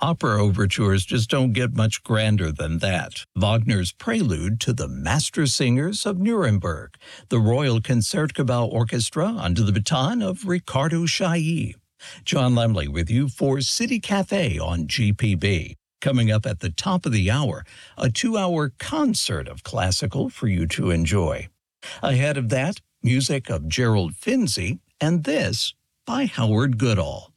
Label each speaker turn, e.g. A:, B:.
A: Opera overtures just don't get much grander than that. Wagner's prelude to the Master Singers of Nuremberg, the Royal Concertgebouw Orchestra under the baton of Riccardo Chailly. John Lemley with you for City Cafe on GPB. Coming up at the top of the hour, a 2-hour concert of classical for you to enjoy. Ahead of that, music of Gerald Finzi, and this by Howard Goodall.